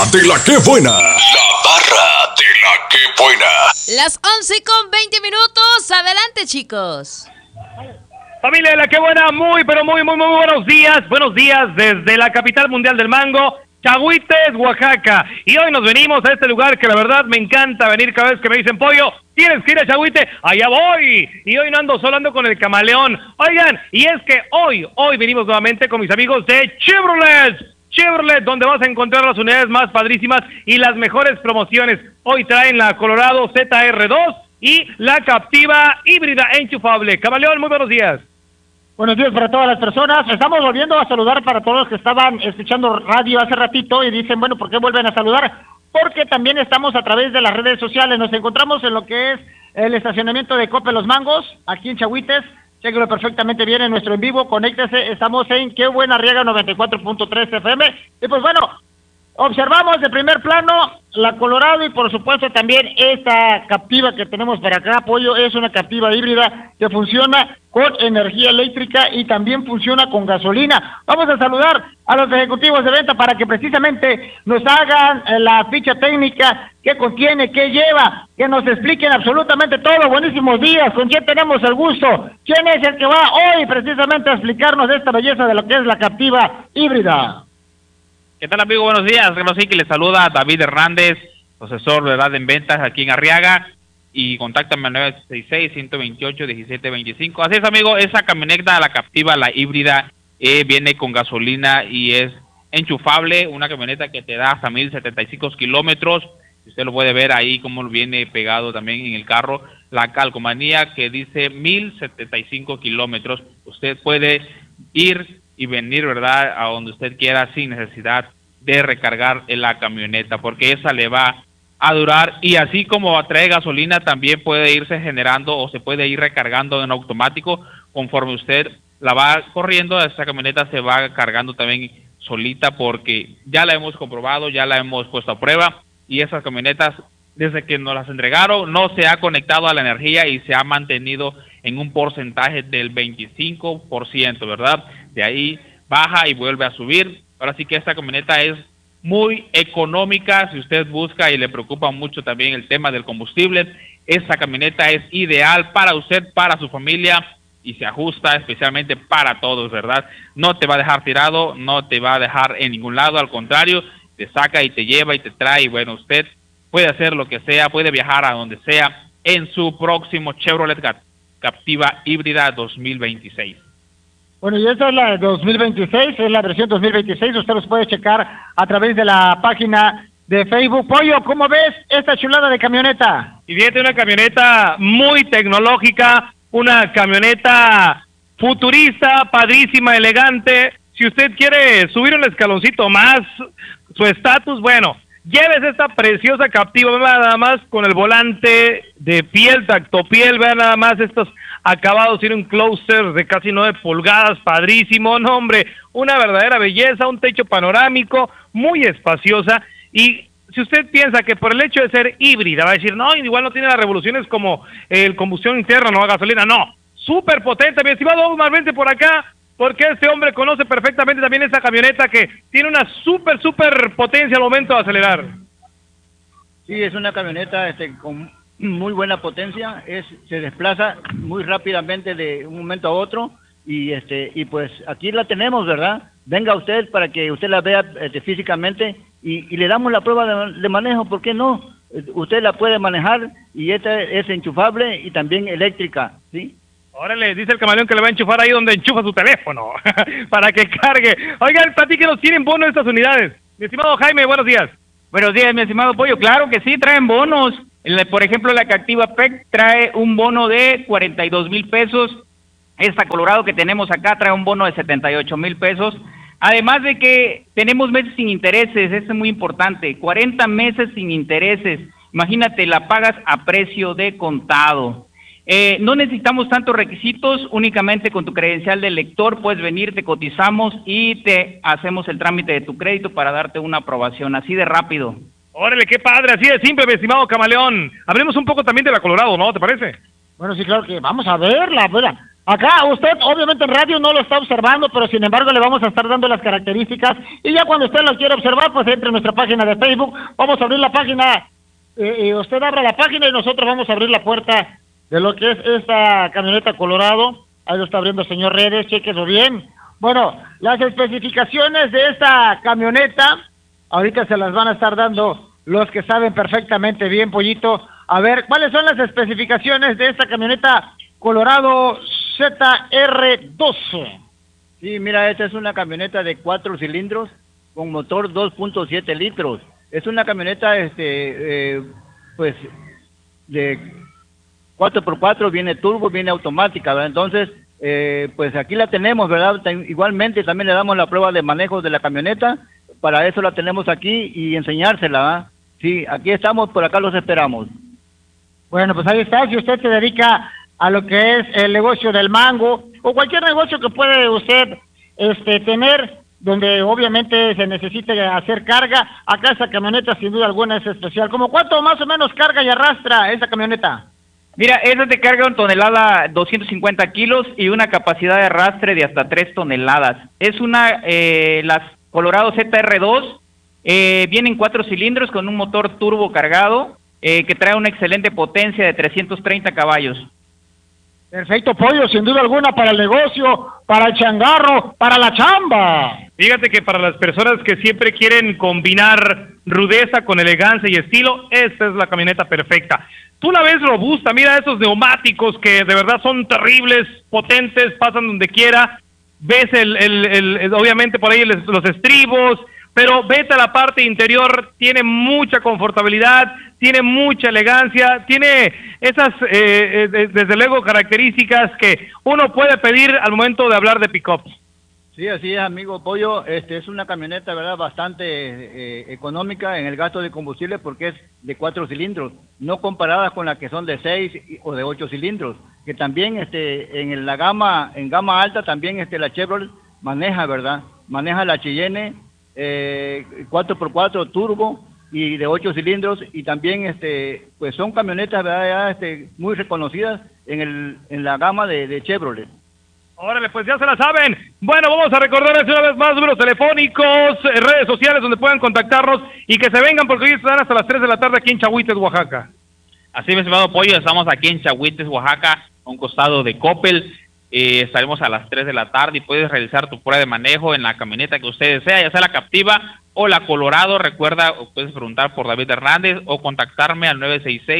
de la que buena. La barra de la que buena. Las 11:20. Adelante, chicos. Familia de la que buena, muy buenos días. Buenos días desde la capital mundial del mango, Chahuites, Oaxaca. Y hoy nos venimos a este lugar que la verdad me encanta venir cada vez que me dicen, Pollo, tienes que ir a Chahuite, allá voy. Y hoy no ando solo, ando con el camaleón. Oigan, y es que hoy venimos nuevamente con mis amigos de Chevrolet, donde vas a encontrar las unidades más padrísimas y las mejores promociones. Hoy traen la Colorado ZR2 y la Captiva híbrida enchufable. Camaleón, muy buenos días. Buenos días para todas las personas. Estamos volviendo a saludar para todos los que estaban escuchando radio hace ratito y dicen, bueno, ¿por qué vuelven a saludar? Porque también estamos a través de las redes sociales. Nos encontramos en lo que es el estacionamiento de Cope Los Mangos, aquí en Chahuites. Chéquelo perfectamente bien en nuestro en vivo, conéctese, estamos en Qué Buena Riega 94.3 FM. Y pues bueno, observamos de primer plano la Colorado y por supuesto también esta Captiva que tenemos para acá, Pollo, es una Captiva híbrida que funciona con energía eléctrica y también funciona con gasolina. Vamos a saludar a los ejecutivos de venta para que precisamente nos hagan la ficha técnica, qué contiene, qué lleva, que nos expliquen absolutamente todo. Buenísimos días, ¿con quién tenemos el gusto? ¿Quién es el que va hoy precisamente a explicarnos esta belleza de lo que es la Captiva híbrida? ¿Qué tal, amigo? Buenos días. Sí, que le saluda David Hernández, asesor de edad en ventas aquí en Arriaga, y contáctame al 966-128-1725. Así es, amigo, esa camioneta, la Captiva, la híbrida, viene con gasolina y es enchufable, una camioneta que te da hasta 1075 kilómetros. Usted lo puede ver ahí como viene pegado también en el carro, la calcomanía que dice 1075 kilómetros. Usted puede ir y venir, ¿verdad?, a donde usted quiera sin necesidad de recargar en la camioneta, porque esa le va a durar, y así como trae gasolina, también puede irse generando o se puede ir recargando en automático conforme usted la va corriendo. Esta camioneta se va cargando también solita, porque ya la hemos comprobado, ya la hemos puesto a prueba, y esas camionetas, desde que nos las entregaron, no se ha conectado a la energía y se ha mantenido en un porcentaje del 25%, ¿verdad? De ahí baja y vuelve a subir. Ahora sí que esta camioneta es muy económica. Si usted busca y le preocupa mucho también el tema del combustible, esta camioneta es ideal para usted, para su familia, y se ajusta especialmente para todos, ¿verdad? No te va a dejar tirado, no te va a dejar en ningún lado, al contrario, te saca y te lleva y te trae, y bueno, usted puede hacer lo que sea, puede viajar a donde sea en su próximo Chevrolet Captiva híbrida 2026. Bueno, y esta es la 2026, es la versión 2026, usted los puede checar a través de la página de Facebook. Pollo, ¿cómo ves esta chulada de camioneta? Y fíjate, una camioneta muy tecnológica, una camioneta futurista, padrísima, elegante. Si usted quiere subir un escaloncito más su estatus, bueno, llévese esta preciosa Captiva, vea nada más con el volante de piel, tactopiel, vea nada más estos acabados, tiene un closer de casi 9 pulgadas, padrísimo, no hombre, una verdadera belleza, un techo panorámico, muy espaciosa. Y si usted piensa que por el hecho de ser híbrida va a decir, no, igual no tiene las revoluciones como el combustión interna, no, gasolina, no, súper potente, mi estimado Omar, vente por acá, porque este hombre conoce perfectamente también esta camioneta que tiene una súper potencia al momento de acelerar. Sí, es una camioneta con muy buena potencia, se desplaza muy rápidamente de un momento a otro, y pues aquí la tenemos, ¿verdad? Venga usted para que usted la vea físicamente y le damos la prueba de manejo, ¿por qué no? Usted la puede manejar, y esta es enchufable y también eléctrica, ¿sí? Órale, dice el camaleón que le va a enchufar ahí donde enchufa su teléfono, para que cargue. Oigan, platíquenos, ¿tienen bono estas unidades? Mi estimado Jaime, buenos días. Buenos días, mi estimado Pollo. Claro que sí, traen bonos. Por ejemplo, la Captiva PEC trae un bono de 42,000 pesos. Esta Colorado que tenemos acá trae un bono de 78,000 pesos. Además de que tenemos meses sin intereses, esto es muy importante, 40 meses sin intereses. Imagínate, la pagas a precio de contado. No necesitamos tantos requisitos, únicamente con tu credencial de lector puedes venir, te cotizamos y te hacemos el trámite de tu crédito para darte una aprobación, así de rápido. Órale, qué padre, así de simple, mi estimado camaleón. Hablemos un poco también de la Colorado, ¿no? ¿Te parece? Bueno, sí, claro que vamos a verla, ¿verdad? Acá usted obviamente en radio no lo está observando, pero sin embargo le vamos a estar dando las características y ya cuando usted lo quiera observar, pues entre en nuestra página de Facebook, vamos a abrir la página, usted abra la página y nosotros vamos a abrir la puerta de lo que es esta camioneta Colorado. Ahí lo está abriendo el señor Redes, chéquenlo bien. Bueno, las especificaciones de esta camioneta, ahorita se las van a estar dando los que saben perfectamente bien, Pollito. A ver, ¿cuáles son las especificaciones de esta camioneta Colorado ZR12? Sí, mira, esta es una camioneta de 4 cilindros con motor 2.7 litros. Es una camioneta, pues, de 4x4, viene turbo, viene automática, ¿verdad? Entonces, pues aquí la tenemos, ¿verdad? Igualmente también le damos la prueba de manejo de la camioneta, para eso la tenemos aquí y enseñársela, ¿verdad? Sí, aquí estamos, por acá los esperamos. Bueno, pues ahí está, si usted se dedica a lo que es el negocio del mango, o cualquier negocio que puede usted tener, donde obviamente se necesite hacer carga, acá esa camioneta sin duda alguna es especial. ¿Cómo cuánto más o menos carga y arrastra esa camioneta? Mira, esa te carga 1 tonelada 250 kilos y una capacidad de arrastre de hasta 3 toneladas. Es una, las Colorado ZR2, vienen 4 cilindros con un motor turbo cargado, que trae una excelente potencia de 330 caballos. Perfecto, Pollo, sin duda alguna para el negocio, para el changarro, para la chamba. Fíjate que para las personas que siempre quieren combinar rudeza con elegancia y estilo, esta es la camioneta perfecta. Tú la ves robusta, mira esos neumáticos que de verdad son terribles, potentes, pasan donde quiera. Ves obviamente por ahí los estribos, pero vete a la parte interior, tiene mucha confortabilidad, tiene mucha elegancia, tiene esas, desde luego, características que uno puede pedir al momento de hablar de pick-ups. Sí, así es, amigo Pollo. Es una camioneta, ¿verdad?, bastante económica en el gasto de combustible porque es de 4 cilindros, no comparadas con las que son de 6 o de 8 cilindros, que también en gama alta también la Chevrolet maneja, ¿verdad? Maneja la Cheyenne 4x4 turbo y de 8 cilindros, y también pues son camionetas, ¿verdad?, ya, muy reconocidas en la gama de Chevrolet. Órale, pues ya se la saben. Bueno, vamos a recordarles una vez más números telefónicos, redes sociales donde puedan contactarnos y que se vengan porque hoy están hasta las 3 de la tarde aquí en Chahuites, Oaxaca. Así, mi estimado Pollo, estamos aquí en Chahuites, Oaxaca, a un costado de Coppel. Estaremos a las 3 de la tarde y puedes realizar tu prueba de manejo en la camioneta que usted desea, ya sea la Captiva o la Colorado. Recuerda, puedes preguntar por David Hernández o contactarme al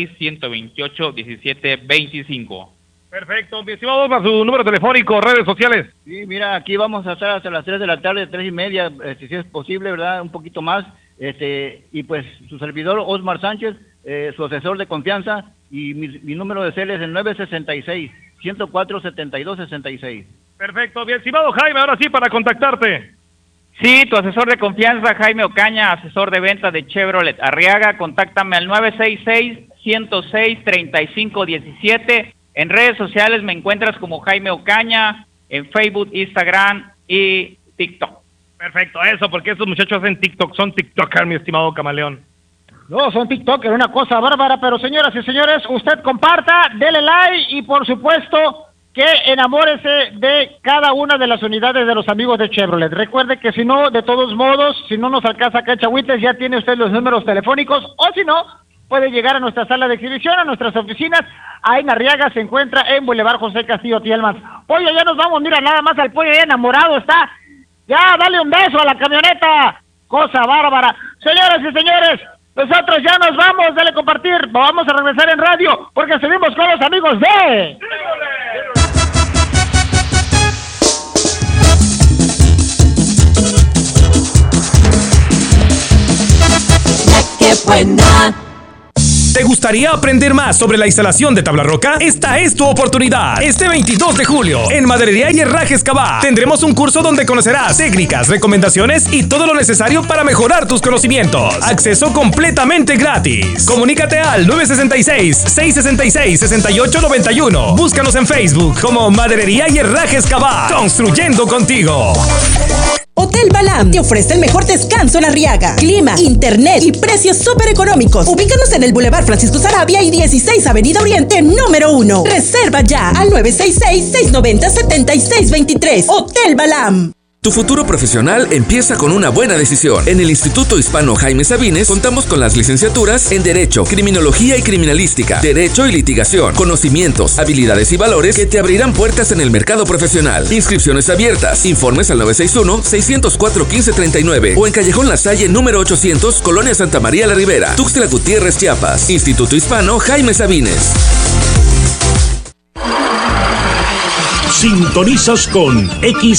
966-128-1725. Perfecto, mi estimado, para su número telefónico, redes sociales. Sí, mira, aquí vamos a estar hasta las 3 de la tarde, 3:30, si es posible, ¿verdad?, un poquito más, y pues su servidor, Osmar Sánchez, su asesor de confianza, y mi número de cel es el 966-104-7266. Perfecto, mi estimado Jaime, ahora sí, para contactarte. Sí, tu asesor de confianza, Jaime Ocaña, asesor de venta de Chevrolet Arriaga, contáctame al 966-106-3517. En redes sociales me encuentras como Jaime Ocaña, en Facebook, Instagram y TikTok. Perfecto, eso, porque esos muchachos hacen TikTok, son TikTokers, mi estimado camaleón. No, son TikTokers, una cosa bárbara, pero señoras y señores, usted comparta, dele like y por supuesto que enamórese de cada una de las unidades de los amigos de Chevrolet. Recuerde que si no, de todos modos, si no nos alcanza acá en Chahuites, ya tiene usted los números telefónicos, o si no, puede llegar a nuestra sala de exhibición, a nuestras oficinas. Ahí en Arriaga se encuentra en Boulevard José Castillo Tielmans. Pollo, ya nos vamos, mira, nada más al Pollo ya enamorado está. Ya, dale un beso a la camioneta. Cosa bárbara. Señoras y señores, nosotros ya nos vamos, dale compartir. Vamos a regresar en radio, porque seguimos con los amigos de... ¡Qué buena! ¿Te gustaría aprender más sobre la instalación de tabla roca? Esta es tu oportunidad. Este 22 de julio, en Maderería y Herrajes Cabá, tendremos un curso donde conocerás técnicas, recomendaciones y todo lo necesario para mejorar tus conocimientos. Acceso completamente gratis. Comunícate al 966-666-6891. Búscanos en Facebook como Maderería y Herrajes Cabá. Construyendo contigo. Hotel Balam te ofrece el mejor descanso en Arriaga. Clima, internet y precios súper económicos. Ubícanos en el Boulevard Francisco Sarabia y 16 Avenida Oriente, número 1. Reserva ya al 966-690-7623. Hotel Balam. Tu futuro profesional empieza con una buena decisión. En el Instituto Hispano Jaime Sabines contamos con las licenciaturas en Derecho, Criminología y Criminalística, Derecho y Litigación, conocimientos, habilidades y valores que te abrirán puertas en el mercado profesional. Inscripciones abiertas. Informes al 961-604-1539 o en Callejón La Salle, número 800, Colonia Santa María la Ribera, Tuxtla Gutiérrez, Chiapas. Instituto Hispano Jaime Sabines. Sintonizas con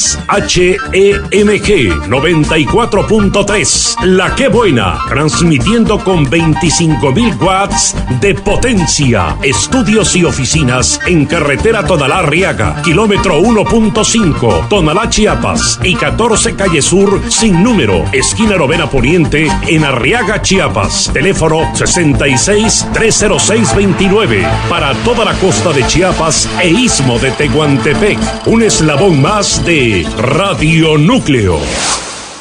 XHEMG 94.3, La Que Buena, transmitiendo con 25,000 watts de potencia. Estudios y oficinas en carretera Tonalá Arriaga, kilómetro 1.5, Tonalá Chiapas, y 14 Calle Sur sin número, esquina Novena Poniente en Arriaga, Chiapas. Teléfono 66-306-29 para toda la costa de Chiapas e istmo de Tehuantepec. Un eslabón más de Radio Núcleo.